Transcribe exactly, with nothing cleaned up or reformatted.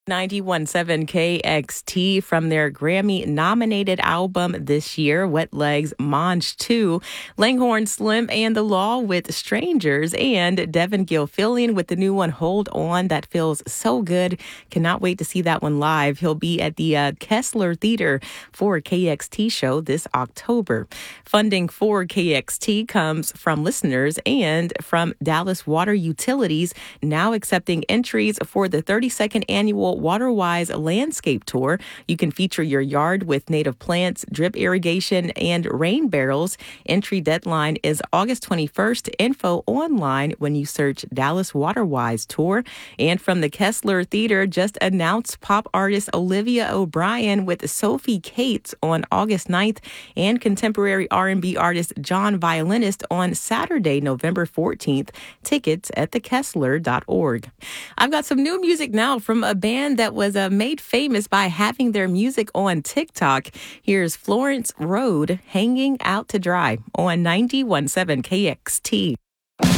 ninety-one point seven K X T from their Grammy-nominated album this year, Wet Legs, Mange two, Langhorne Slim and The Law with Strangers, and Devin Gilfillian with the new one, Hold On. That feels so good. Cannot wait to see that one live. He'll be at the uh, Kessler Theater for a K X T show this October. Funding for K X T comes from listeners and from Dallas Water Utilities, now accepting entries for the thirty-second annual WaterWise Landscape Tour. You can feature your yard with native plants, drip irrigation, and rain barrels. Entry deadline is August twenty-first. Info online when you search Dallas WaterWise Tour. And from the Kessler Theater, just announced pop artist Olivia O'Brien with Sophie Cates on August ninth, and contemporary R and B artist John Violinist on Saturday, November fourteenth. Tickets at the kessler dot org. I've got some new music now from a band that was uh, made famous by having their music on TikTok. Here's Florence Road, Hanging Out to Dry on ninety-one point seven K X T.